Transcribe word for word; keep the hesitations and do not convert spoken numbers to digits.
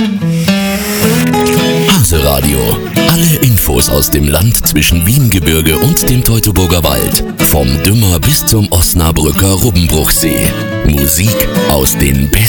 Haseradio. Alle Infos aus dem Land zwischen Wiengebirge und dem Teutoburger Wald. Vom Dümmer bis zum Osnabrücker Rubbenbruchsee. Musik aus den besten